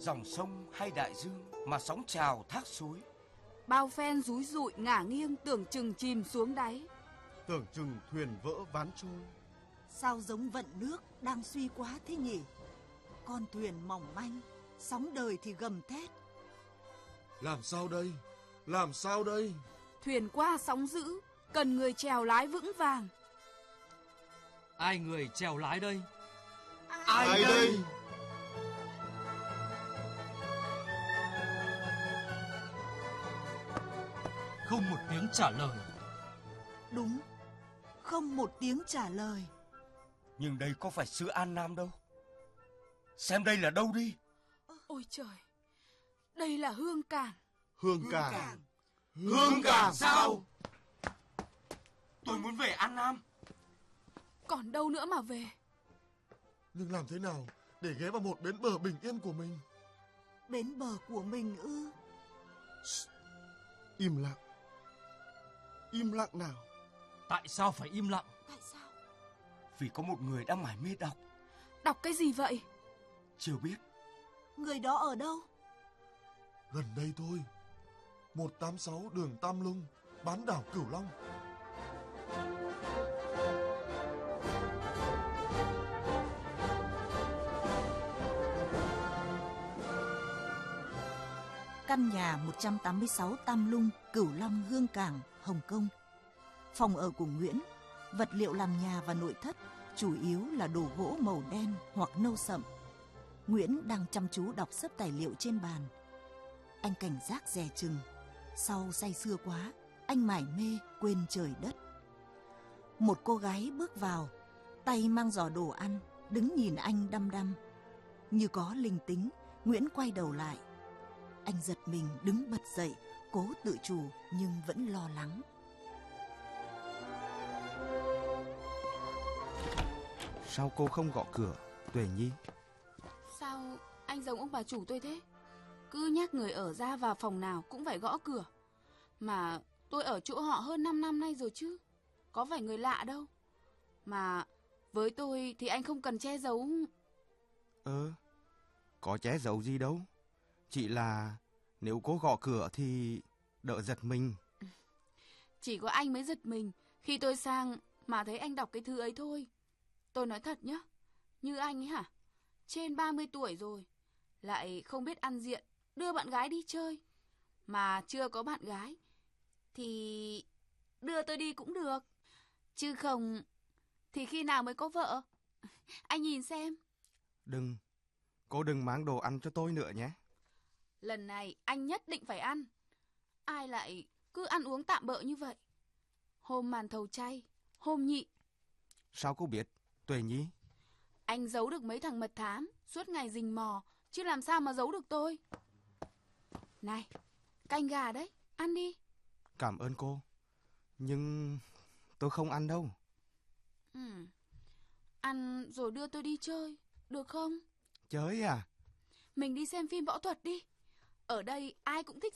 dòng sông hay đại dương mà sóng trào thác suối. Bao phen rúi rụi ngả nghiêng tưởng chừng chìm xuống đáy. Tưởng chừng thuyền vỡ ván trôi. Sao giống vận nước đang suy quá thế nhỉ? Con thuyền mỏng manh, sóng đời thì gầm thét. Làm sao đây? Làm sao đây? Thuyền qua sóng dữ, cần người chèo lái vững vàng. Ai người chèo lái đây? Ai đây? Không một tiếng trả lời. Đúng, không một tiếng trả lời. Nhưng đây có phải xứ An Nam đâu. Xem đây là đâu đi. Ôi trời, đây là Hương Cảng. Hương Cảng. Hương Cảng sao? Tôi muốn về An Nam. Còn đâu nữa mà về? Nhưng làm thế nào để ghé vào một bến bờ bình yên của mình? Bến bờ của mình ư? Im lặng. Im lặng nào. Tại sao phải im lặng? Tại sao? Vì có một người đang mải mê đọc. Đọc cái gì vậy? Chưa biết. Người đó ở đâu? Gần đây thôi. 186 đường Tam Lung, bán đảo Cửu Long. Căn nhà 186 Tam Lung, Cửu Long, Hương Cảng, Hồng Kông. Phòng ở của Nguyễn, vật liệu làm nhà và nội thất chủ yếu là đồ gỗ màu đen hoặc nâu sậm. Nguyễn đang chăm chú đọc xấp tài liệu trên bàn. Anh cảnh giác dè chừng. Sau say sưa quá, anh mải mê quên trời đất. Một cô gái bước vào, tay mang giỏ đồ ăn, đứng nhìn anh đăm đăm. Như có linh tính, Nguyễn quay đầu lại. Anh giật mình đứng bật dậy, cố tự chủ nhưng vẫn lo lắng. Sao cô không gõ cửa, Tuệ Nhi? Sao anh giống ông bà chủ tôi thế? Cứ nhắc người ở ra vào phòng nào cũng phải gõ cửa. Mà tôi ở chỗ họ hơn 5 năm nay rồi chứ. Có phải người lạ đâu. Mà với tôi thì anh không cần che giấu. Có che giấu gì đâu. Chỉ là nếu cô gõ cửa thì đỡ giật mình. Chỉ có anh mới giật mình khi tôi sang mà thấy anh đọc cái thư ấy thôi. Tôi nói thật nhá, như anh ấy hả? Trên 30 tuổi rồi, lại không biết ăn diện, đưa bạn gái đi chơi. Mà chưa có bạn gái, thì đưa tôi đi cũng được. Chứ không, thì khi nào mới có vợ? Anh nhìn xem. Cô đừng mang đồ ăn cho tôi nữa nhé. Lần này anh nhất định phải ăn. Ai lại cứ ăn uống tạm bợ như vậy? Hôm màn thầu chay, hôm nhị. Sao cô biết, Tuệ Nhi? Anh giấu được mấy thằng mật thám, suốt ngày rình mò, chứ làm sao mà giấu được tôi. Này, canh gà đấy, ăn đi. Cảm ơn cô, nhưng tôi không ăn đâu. Ăn rồi đưa tôi đi chơi, được không? Chơi à? Mình đi xem phim võ thuật đi. Ở đây ai cũng thích